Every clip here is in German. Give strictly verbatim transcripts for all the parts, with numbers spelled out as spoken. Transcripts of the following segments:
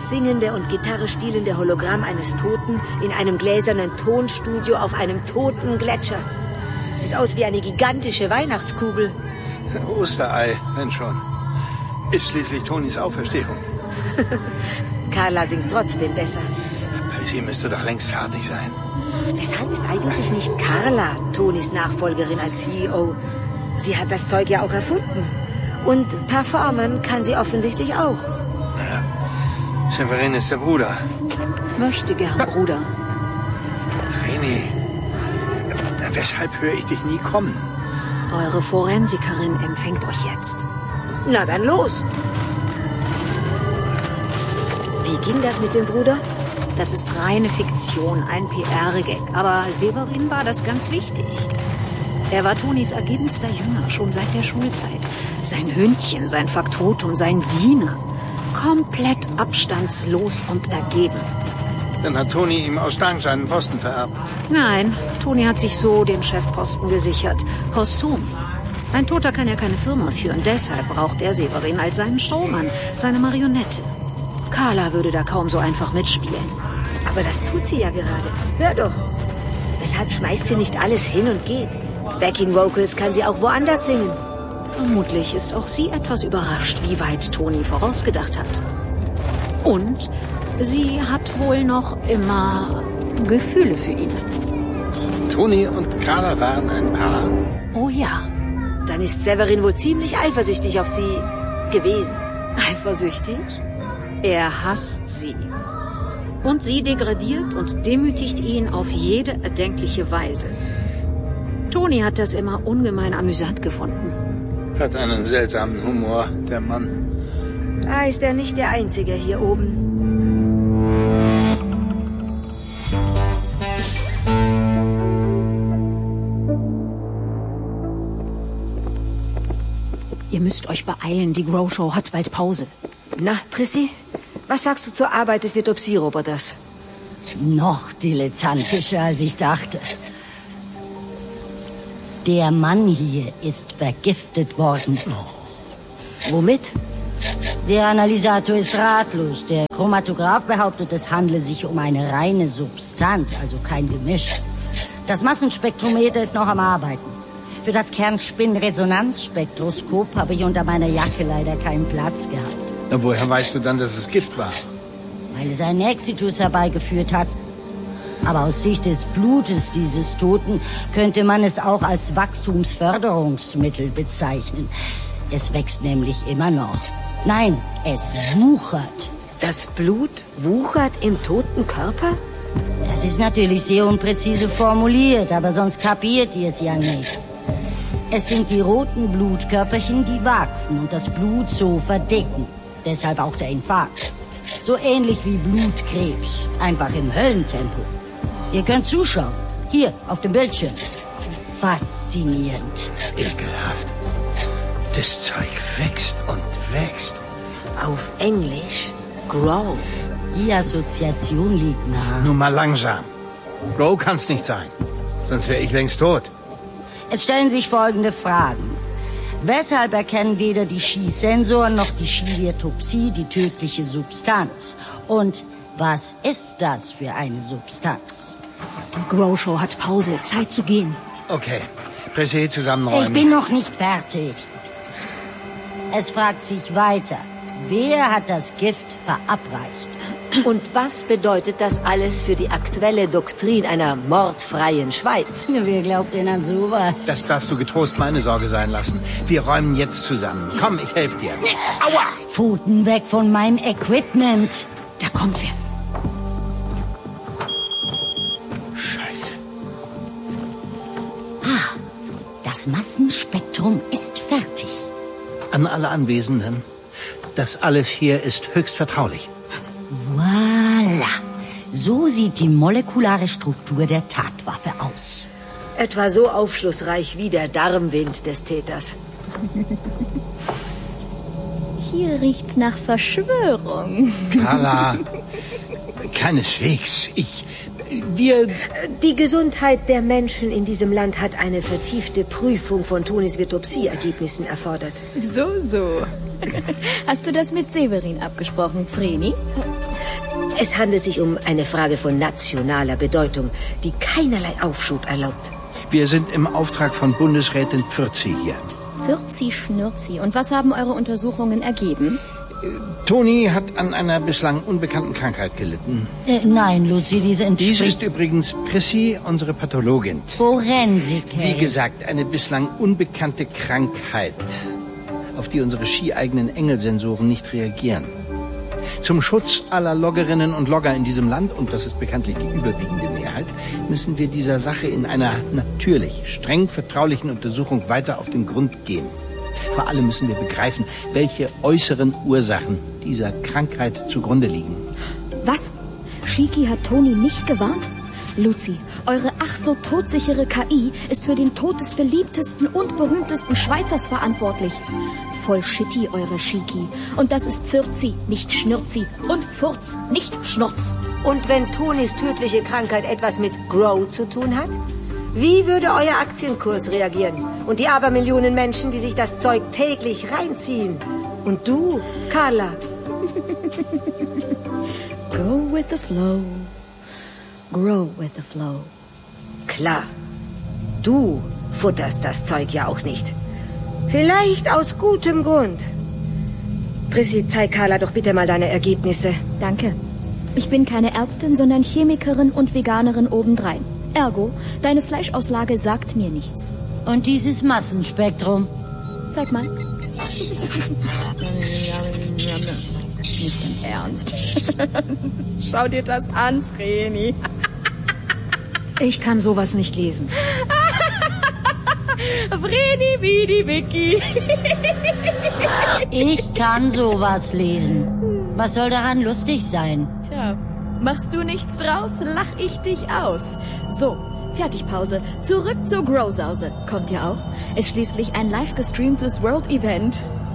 singende und Gitarre spielende Hologramm eines Toten in einem gläsernen Tonstudio auf einem toten Gletscher. Sieht aus wie eine gigantische Weihnachtskugel. Osterei, wenn schon. Ist schließlich Tonys Auferstehung. Carla singt trotzdem besser. Sie müsste doch längst fertig sein. Weshalb ist eigentlich nicht Carla Tonys Nachfolgerin als C E O? Sie hat das Zeug ja auch erfunden. Und performen kann sie offensichtlich auch. Ja. Severin ist der Bruder. Möchte gern, Bruder. Vreni, weshalb höre ich dich nie kommen? Eure Forensikerin empfängt euch jetzt. Na dann los. Wie ging das mit dem Bruder? Das ist reine Fiktion, ein P R-Gag. Aber Severin war das ganz wichtig. Er war Tonys ergebenster Jünger, schon seit der Schulzeit. Sein Hündchen, sein Faktotum, sein Diener. Komplett abstandslos und ergeben. Dann hat Tony ihm aus Dank seinen Posten vererbt. Nein, Tony hat sich so den Chefposten gesichert. Posthum. Ein Toter kann ja keine Firma führen. Deshalb braucht er Severin als seinen Strohmann, seine Marionette. Carla würde da kaum so einfach mitspielen. Aber das tut sie ja gerade. Hör doch. Weshalb schmeißt sie nicht alles hin und geht? Backing Vocals kann sie auch woanders singen. Vermutlich ist auch sie etwas überrascht, wie weit Tony vorausgedacht hat. Und sie hat wohl noch immer Gefühle für ihn. Tony und Carla waren ein Paar? Oh ja. Dann ist Severin wohl ziemlich eifersüchtig auf sie gewesen. Eifersüchtig? Er hasst sie. Und sie degradiert und demütigt ihn auf jede erdenkliche Weise. Tony hat das immer ungemein amüsant gefunden. Hat einen seltsamen Humor, der Mann. Da ist er nicht der Einzige hier oben. Ihr müsst euch beeilen, die Grow Show hat bald Pause. Na, Prissy, was sagst du zur Arbeit des Vitopsie-Roboters? Noch dilettantischer, als ich dachte. Der Mann hier ist vergiftet worden. Womit? Der Analysator ist ratlos. Der Chromatograph behauptet, es handle sich um eine reine Substanz, also kein Gemisch. Das Massenspektrometer ist noch am Arbeiten. Für das Kernspinresonanzspektroskop habe ich unter meiner Jacke leider keinen Platz gehabt. Na, woher weißt du dann, dass es Gift war? Weil es einen Exitus herbeigeführt hat. Aber aus Sicht des Blutes dieses Toten könnte man es auch als Wachstumsförderungsmittel bezeichnen. Es wächst nämlich immer noch. Nein, es wuchert. Das Blut wuchert im toten Körper? Das ist natürlich sehr unpräzise formuliert, aber sonst kapiert ihr es ja nicht. Es sind die roten Blutkörperchen, die wachsen und das Blut so verdicken. Deshalb auch der Infarkt. So ähnlich wie Blutkrebs, einfach im Höllentempo. Ihr könnt zuschauen. Hier, auf dem Bildschirm. Faszinierend. Ekelhaft. Das Zeug wächst und wächst. Auf Englisch Grow. Die Assoziation liegt nahe. Nur mal langsam. Grow kann's nicht sein. Sonst wäre ich längst tot. Es stellen sich folgende Fragen. Weshalb erkennen weder die Schießsensoren noch die Schiliatopsie die tödliche Substanz? Und was ist das für eine Substanz? Die Grow Show hat Pause. Zeit zu gehen. Okay. Presse zusammenräumen. Ich bin noch nicht fertig. Es fragt sich weiter. Wer hat das Gift verabreicht? Und was bedeutet das alles für die aktuelle Doktrin einer mordfreien Schweiz? Wer glaubt denn an sowas? Das darfst du getrost meine Sorge sein lassen. Wir räumen jetzt zusammen. Komm, ich helfe dir. Aua! Pfoten weg von meinem Equipment. Da kommt wer. Scheiße. Ah, das Massenspektrum ist fertig. An alle Anwesenden. Das alles hier ist höchst vertraulich. Voilà. So sieht die molekulare Struktur der Tatwaffe aus. Etwa so aufschlussreich wie der Darmwind des Täters. Hier riecht's nach Verschwörung. Carla, keineswegs. Ich... Wir... Die Gesundheit der Menschen in diesem Land hat eine vertiefte Prüfung von Tonys Vitopsie-Ergebnissen erfordert. So, so. Hast du das mit Severin abgesprochen, Vreni? Es handelt sich um eine Frage von nationaler Bedeutung, die keinerlei Aufschub erlaubt. Wir sind im Auftrag von Bundesrätin Pfürzi hier. Pfürzi Schnürzi. Und was haben eure Untersuchungen ergeben? Toni hat an einer bislang unbekannten Krankheit gelitten. Äh, nein, Luzi, diese Dies entspricht... ist übrigens Prissy, unsere Pathologin. Forensikerin. Wie gesagt, eine bislang unbekannte Krankheit, auf die unsere skieigenen Engelsensoren nicht reagieren. Zum Schutz aller Loggerinnen und Logger in diesem Land, und das ist bekanntlich die überwiegende Mehrheit, müssen wir dieser Sache in einer natürlich streng vertraulichen Untersuchung weiter auf den Grund gehen. Vor allem müssen wir begreifen, welche äußeren Ursachen dieser Krankheit zugrunde liegen. Was? Shiki hat Toni nicht gewarnt? Luzi, eure ach so todsichere K I ist für den Tod des beliebtesten und berühmtesten Schweizers verantwortlich. Voll shitty, eure Shiki. Und das ist Pfürzi, nicht Schnürzi. Und Pfurz, nicht Schnurz. Und wenn Tonis tödliche Krankheit etwas mit Grow zu tun hat? Wie würde euer Aktienkurs reagieren? Und die Abermillionen Menschen, die sich das Zeug täglich reinziehen? Und du, Carla? Go with the flow. Grow with the flow. Klar. Du futterst das Zeug ja auch nicht. Vielleicht aus gutem Grund. Prissy, zeig Carla doch bitte mal deine Ergebnisse. Danke. Ich bin keine Ärztin, sondern Chemikerin und Veganerin obendrein. Ergo, deine Fleischauslage sagt mir nichts. Und dieses Massenspektrum? Zeig mal. Nicht im Ernst. Schau dir das an, Vreni. Ich kann sowas nicht lesen. Vreni wie die Vicky. Ich kann sowas lesen. Was soll daran lustig sein? Tja, machst du nichts draus, lach ich dich aus. So, Fertigpause. Zurück zur Growsause. Kommt ihr auch? Ist schließlich ein live gestreamtes World-Event.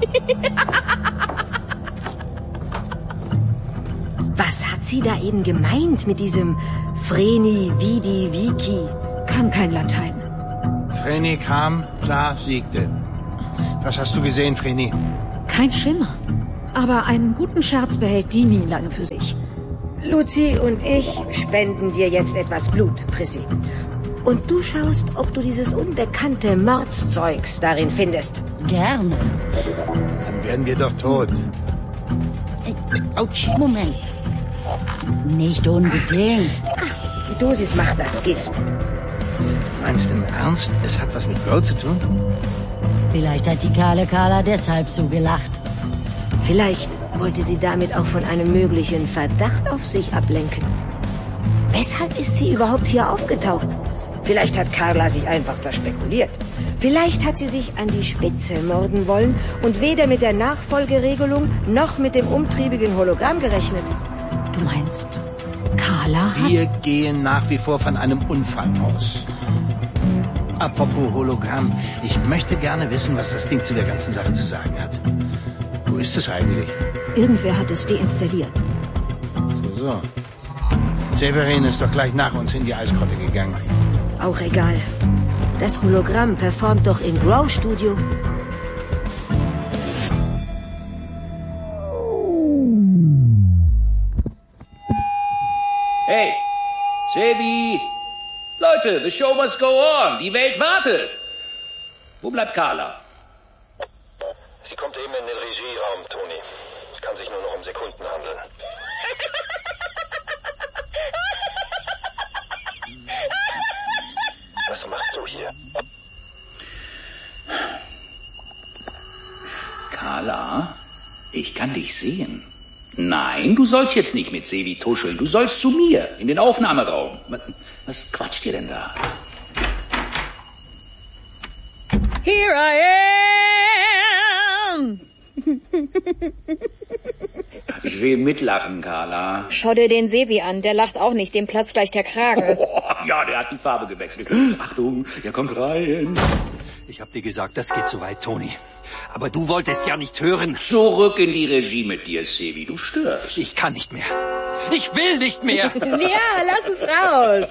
Was hat sie da eben gemeint mit diesem Vreni Vidi Vici? Kann kein Latein. Vreni kam, sah, siegte. Was hast du gesehen, Vreni? Kein Schimmer. Aber einen guten Scherz behält die nie lange für sich. Luzi und ich spenden dir jetzt etwas Blut, Prissy. Und du schaust, ob du dieses unbekannte Mordszeugs darin findest. Gerne. Dann wären wir doch tot. Autsch. Moment. Nicht unbedingt. Die Dosis macht das Gift. Meinst du im Ernst, es hat was mit Grow zu tun? Vielleicht hat die kahle Carla deshalb so gelacht. Vielleicht wollte sie damit auch von einem möglichen Verdacht auf sich ablenken. Weshalb ist sie überhaupt hier aufgetaucht? Vielleicht hat Carla sich einfach verspekuliert. Vielleicht hat sie sich an die Spitze morden wollen und weder mit der Nachfolgeregelung noch mit dem umtriebigen Hologramm gerechnet. Du meinst, Carla hat... Wir gehen nach wie vor von einem Unfall aus. Apropos Hologramm, ich möchte gerne wissen, was das Ding zu der ganzen Sache zu sagen hat. Wo ist es eigentlich? Irgendwer hat es deinstalliert. So, so. Severin ist doch gleich nach uns in die Eisgrotte gegangen. Auch egal. Das Hologramm performt doch im Grow-Studio. Hey, Sevi! Leute, the show must go on. Die Welt wartet. Wo bleibt Carla? Sie kommt eben in den Regieraum, Toni. Es kann sich nur noch um Sekunden handeln. Was machst du hier? Carla, ich kann dich sehen. Nein, du sollst jetzt nicht mit Sevi tuscheln. Du sollst zu mir, in den Aufnahmeraum. Was, was quatscht ihr denn da? Here I am! Ich will mitlachen, Carla. Schau dir den Sevi an, der lacht auch nicht, dem platzt gleich der Kragen. Oh, ja, der hat die Farbe gewechselt. Achtung, er kommt rein. Ich hab dir gesagt, das geht zu weit, Toni. Aber du wolltest ja nicht hören. Zurück in die Regie mit dir, Sevi. Du störst. Ich kann nicht mehr. Ich will nicht mehr. Ja, lass es raus.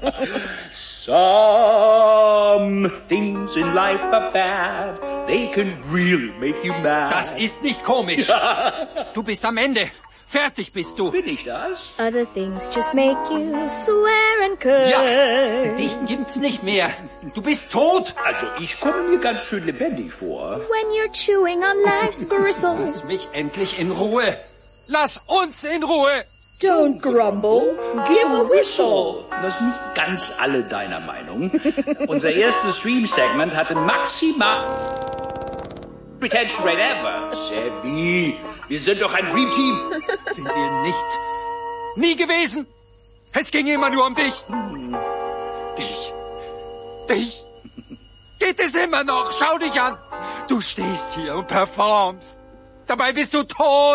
Some things in life are bad. They can really make you mad. Das ist nicht komisch. Du bist am Ende. Fertig bist du. Bin ich das? Other things just make you swear and curse. Ja, dich gibt's nicht mehr. Du bist tot. Also ich komme mir ganz schön lebendig vor. When you're chewing on life's bristles. Lass mich endlich in Ruhe. Lass uns in Ruhe. Don't grumble, give a whistle. Das sind nicht ganz alle deiner Meinung. Unser erstes Stream-Segment hatte maximal Retention Rate ever. Sevi, wir sind doch ein Dream-Team. Sind wir nicht. Nie gewesen. Es ging immer nur um dich. Dich. Dich. Geht es immer noch? Schau dich an. Du stehst hier und performst. Dabei bist du tot.